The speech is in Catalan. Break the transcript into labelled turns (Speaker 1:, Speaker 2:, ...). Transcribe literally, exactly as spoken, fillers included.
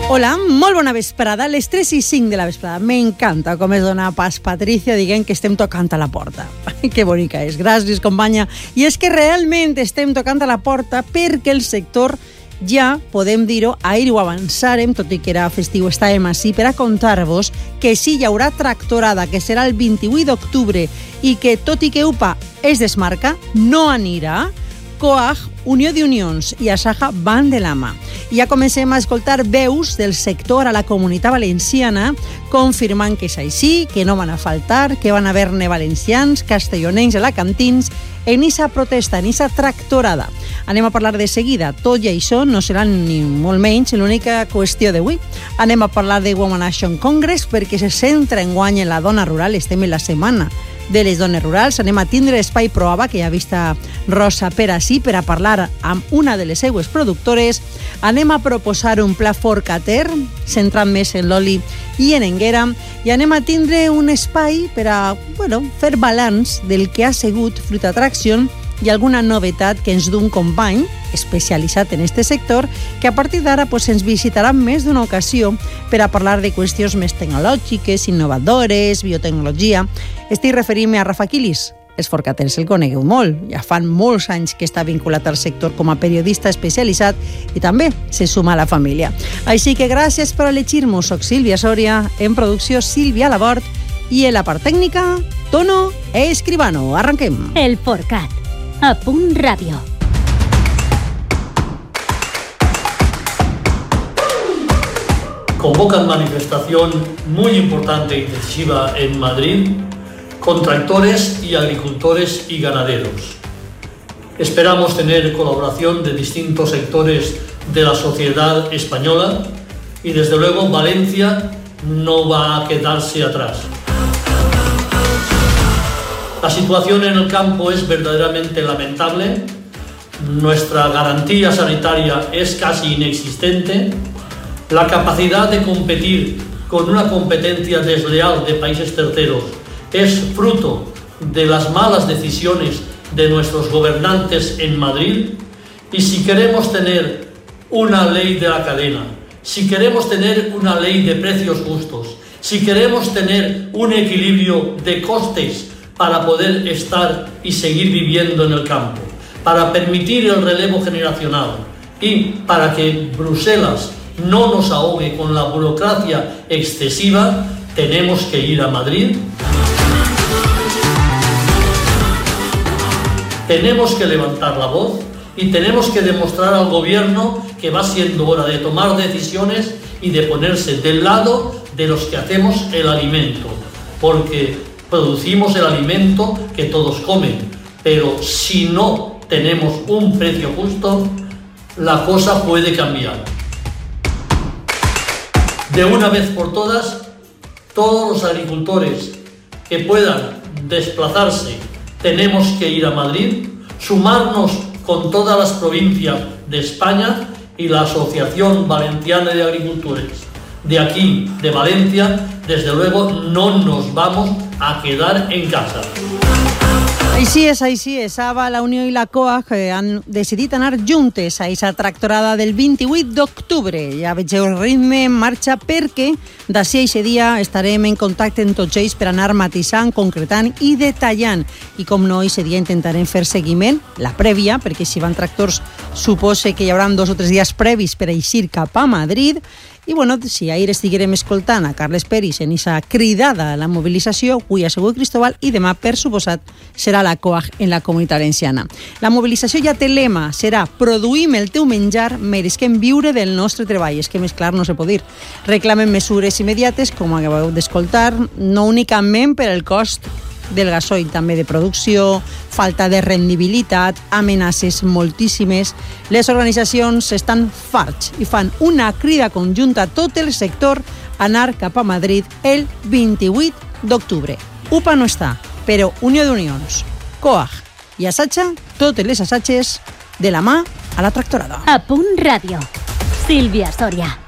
Speaker 1: Hola, molt bona vesprada. Les tres i cinc de la vesprada. M'encanta com es dona pas Patricia dient que estem tocant a la porta. Que bonica és. Gràcies, companya. I és que realment estem tocant a la porta perquè el sector, ja podem dir-ho, ahir ho avançarem, tot i que era festiu, estàvem així per a contar-vos que sí hi haurà tractorada, que serà el vint-i-vuit d'octubre, i que tot i que U P A es desmarca, no anirà. COAG, Unió d'Unions i Asaja van de la mà. Ja comencem a escoltar veus del sector a la Comunitat Valenciana confirmant que és així, que no van a faltar, que van a haver-ne valencians, castellonencs, alacantins, en esa protesta, en esa tractorada. Anem a parlar de seguida. Tot i això no serà ni molt menys l'única qüestió d'avui. Anem a parlar de Women Action Congress perquè se centra en guany en la dona rural. Estem en la setmana de les dones rurals. Anem a tindre l'espai Proava, que ja ha vist Rosa per ací, per a parlar amb una de les seues productores. Anem a proposar un pla forcater, centrant més en l'oli i en Enguera, i anem a tindre un espai per a bueno, fer balanç del que ha sigut Fruit Attraction i alguna novetat que ens du un company especialitzat en este sector que a partir d'ara pues, ens visitarà més d'una ocasió per a parlar de qüestions més tecnològiques, innovadores, biotecnologia. Estic referint-me a Rafa Quilis. Els forcaters el conegueu molt. Ja fan molts anys que està vinculat al sector com a periodista especialitzat i també se suma a la família. Així que gràcies per elegir-nos. Soc Sílvia Soria, en producció Sílvia Labort i en la part tècnica Tono Escribano. Arranquem.
Speaker 2: El Forcat. A Punt Ràdio.
Speaker 3: Convocan manifestación muy importante y decisiva en Madrid con tractores y agricultores y ganaderos. Esperamos tener colaboración de distintos sectores de la sociedad española y desde luego Valencia no va a quedarse atrás. La situación en el campo es verdaderamente lamentable, nuestra garantía sanitaria es casi inexistente, la capacidad de competir con una competencia desleal de países terceros es fruto de las malas decisiones de nuestros gobernantes en Madrid, y si queremos tener una ley de la cadena, si queremos tener una ley de precios justos, si queremos tener un equilibrio de costes para poder estar y seguir viviendo en el campo, para permitir el relevo generacional y para que Bruselas no nos ahogue con la burocracia excesiva, tenemos que ir a Madrid. Tenemos que levantar la voz y tenemos que demostrar al gobierno que va siendo hora de tomar decisiones y de ponerse del lado de los que hacemos el alimento, porque producimos el alimento que todos comen, pero si no tenemos un precio justo, la cosa puede cambiar. De una vez por todas, todos los agricultores que puedan desplazarse, tenemos que ir a Madrid, sumarnos con todas las provincias de España y la Asociación Valenciana de Agricultores. De aquí, de Valencia, desde luego no nos vamos a quedar en casa.
Speaker 1: Així és, així és. Ava, la Unió i la COAG eh, han decidit anar juntes a aquesta tractorada del vint-i-vuit d'octubre. Ja vegeu el ritme en marxa perquè d'ací a aquest dia estarem en contacte amb tots ells per anar matisant, concretant i detallant. I com no, aquest dia intentarem fer seguiment, la prèvia, perquè si van tractors suposa que hi haurà dos o tres dies previs per eixir cap a Madrid. I bueno, si ahir estiguérem escoltant a Carles Peris en aquesta cridada a la mobilització, avui a Segur Cristóbal i demà, per suposat, serà la COAG en la Comunitat Valenciana. La mobilització ja té lema, serà produïm el teu menjar, meresquem viure del nostre treball. És que més clar no se pot dir. Reclamen mesures immediates, com acabeu d'escoltar, no únicament per el cost del gasoil, també de producció, falta de rendibilitat, amenaces moltíssimes. Les organitzacions estan farts i fan una crida conjunta a tot el sector a anar cap a Madrid el vint-i-vuit d'octubre. U P A no està, però Unió d'Unions, COAG i Asaja, totes les Asages de la mà a la tractorada.
Speaker 2: A Punt Ràdio. Sílvia Soria.